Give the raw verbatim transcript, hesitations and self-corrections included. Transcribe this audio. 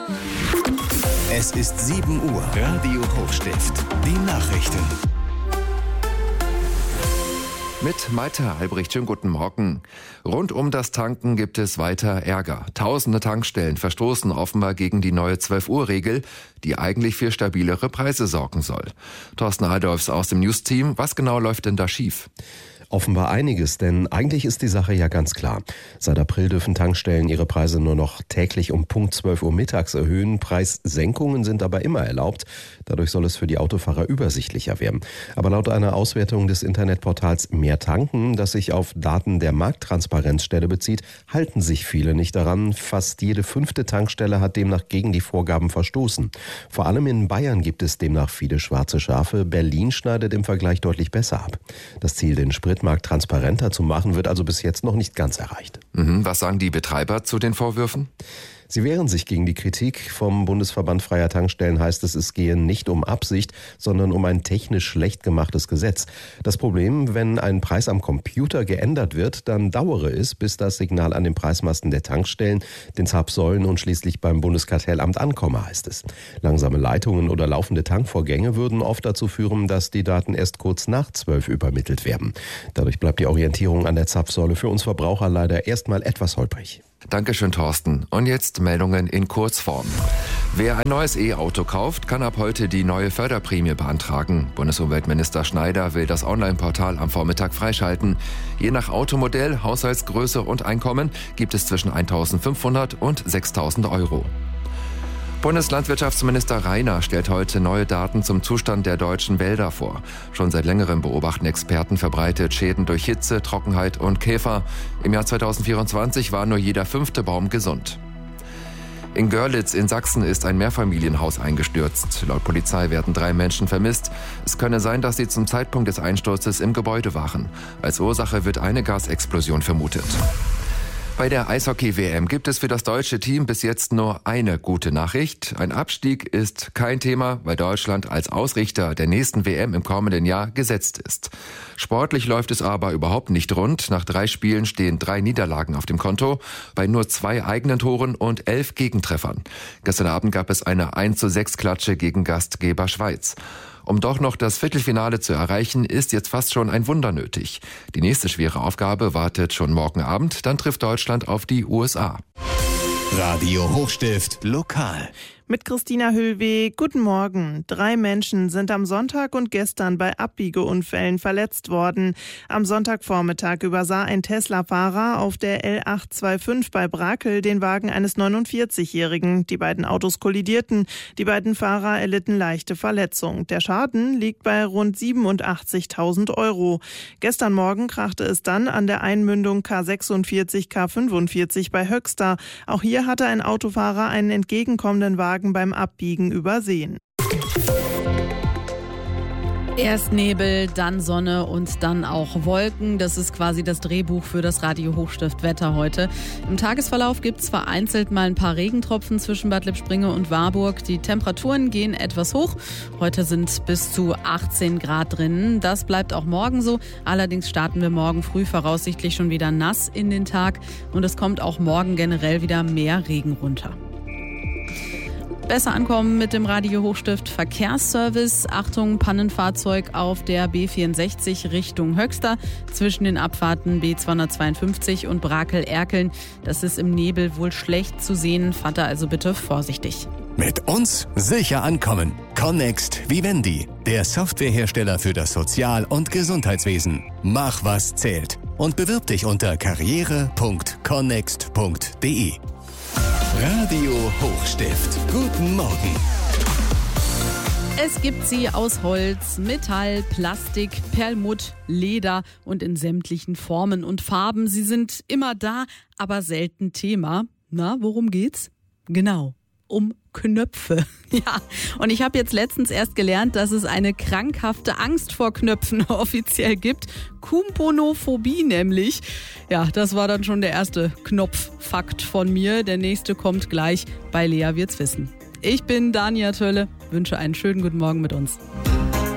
Es ist sieben Uhr. Radio Hochstift. Die Nachrichten. Mit Malte Albrecht, schönen guten Morgen. Rund um das Tanken gibt es weiter Ärger. Tausende Tankstellen verstoßen offenbar gegen die neue zwölf Uhr Regel, die eigentlich für stabilere Preise sorgen soll. Thorsten Adolfs aus dem News-Team, was genau läuft denn da schief? Offenbar einiges, denn eigentlich ist die Sache ja ganz klar. Seit April dürfen Tankstellen ihre Preise nur noch täglich um Punkt zwölf Uhr mittags erhöhen. Preissenkungen sind aber immer erlaubt. Dadurch soll es für die Autofahrer übersichtlicher werden. Aber laut einer Auswertung des Internetportals Mehr Tanken, das sich auf Daten der Markttransparenzstelle bezieht, halten sich viele nicht daran. Fast jede fünfte Tankstelle hat demnach gegen die Vorgaben verstoßen. Vor allem in Bayern gibt es demnach viele schwarze Schafe. Berlin schneidet im Vergleich deutlich besser ab. Das Ziel, den Spritmarkt transparenter zu machen, wird also bis jetzt noch nicht ganz erreicht. Mhm, was sagen die Betreiber zu den Vorwürfen? Sie wehren sich gegen die Kritik. Vom Bundesverband Freier Tankstellen heißt es, es gehe nicht um Absicht, sondern um ein technisch schlecht gemachtes Gesetz. Das Problem, wenn ein Preis am Computer geändert wird, dann dauere es, bis das Signal an den Preismasten der Tankstellen, den Zapfsäulen und schließlich beim Bundeskartellamt ankomme, heißt es. Langsame Leitungen oder laufende Tankvorgänge würden oft dazu führen, dass die Daten erst kurz nach zwölf übermittelt werden. Dadurch bleibt die Orientierung an der Zapfsäule für uns Verbraucher leider erstmal etwas holprig. Dankeschön, Thorsten. Und jetzt Meldungen in Kurzform. Wer ein neues E-Auto kauft, kann ab heute die neue Förderprämie beantragen. Bundesumweltminister Schneider will das Online-Portal am Vormittag freischalten. Je nach Automodell, Haushaltsgröße und Einkommen gibt es zwischen eintausendfünfhundert und sechstausend Euro. Bundeslandwirtschaftsminister Rainer stellt heute neue Daten zum Zustand der deutschen Wälder vor. Schon seit längerem beobachten Experten verbreitet Schäden durch Hitze, Trockenheit und Käfer. Im Jahr zweitausendvierundzwanzig war nur jeder fünfte Baum gesund. In Görlitz in Sachsen ist ein Mehrfamilienhaus eingestürzt. Laut Polizei werden drei Menschen vermisst. Es könne sein, dass sie zum Zeitpunkt des Einsturzes im Gebäude waren. Als Ursache wird eine Gasexplosion vermutet. Bei der Eishockey-W M gibt es für das deutsche Team bis jetzt nur eine gute Nachricht. Ein Abstieg ist kein Thema, weil Deutschland als Ausrichter der nächsten W M im kommenden Jahr gesetzt ist. Sportlich läuft es aber überhaupt nicht rund. Nach drei Spielen stehen drei Niederlagen auf dem Konto, bei nur zwei eigenen Toren und elf Gegentreffern. Gestern Abend gab es eine eins zu sechs Klatsche gegen Gastgeber Schweiz. Um doch noch das Viertelfinale zu erreichen, ist jetzt fast schon ein Wunder nötig. Die nächste schwere Aufgabe wartet schon morgen Abend, dann trifft Deutschland auf die U S A. Radio Hochstift lokal. Mit Christina Hüllweg, guten Morgen. Drei Menschen sind am Sonntag und gestern bei Abbiegeunfällen verletzt worden. Am Sonntagvormittag übersah ein Tesla-Fahrer auf der L achthundertfünfundzwanzig bei Brakel den Wagen eines neunundvierzigjährigen. Die beiden Autos kollidierten. Die beiden Fahrer erlitten leichte Verletzungen. Der Schaden liegt bei rund siebenundachtzigtausend Euro. Gestern Morgen krachte es dann an der Einmündung K sechsundvierzig K fünfundvierzig bei Höxter. Auch hier hatte ein Autofahrer einen entgegenkommenden Wagen beim Abbiegen übersehen. Erst Nebel, dann Sonne und dann auch Wolken. Das ist quasi das Drehbuch für das Radio Hochstift Wetter heute. Im Tagesverlauf gibt es vereinzelt mal ein paar Regentropfen zwischen Bad Lippspringe und Warburg. Die Temperaturen gehen etwas hoch. Heute sind bis zu achtzehn Grad drin. Das bleibt auch morgen so. Allerdings starten wir morgen früh voraussichtlich schon wieder nass in den Tag. Und es kommt auch morgen generell wieder mehr Regen runter. Besser ankommen mit dem Radio Hochstift Verkehrsservice. Achtung, Pannenfahrzeug auf der B vierundsechzig Richtung Höxter zwischen den Abfahrten B zweihundertzweiundfünfzig und Brakel-Erkeln. Das ist im Nebel wohl schlecht zu sehen. Fahrt da also bitte vorsichtig. Mit uns sicher ankommen. Connext Vivendi, der Softwarehersteller für das Sozial- und Gesundheitswesen. Mach, was zählt. Und bewirb dich unter karriere punkt connext punkt de. Radio Hochstift. Guten Morgen. Es gibt sie aus Holz, Metall, Plastik, Perlmutt, Leder und in sämtlichen Formen und Farben. Sie sind immer da, aber selten Thema. Na, worum geht's? Genau, um Knöpfe. Ja, und ich habe jetzt letztens erst gelernt, dass es eine krankhafte Angst vor Knöpfen offiziell gibt. Kumponophobie nämlich. Ja, das war dann schon der erste Knopffakt von mir. Der nächste kommt gleich. Bei Lea wird's wissen. Ich bin Dania Tölle, wünsche einen schönen guten Morgen mit uns.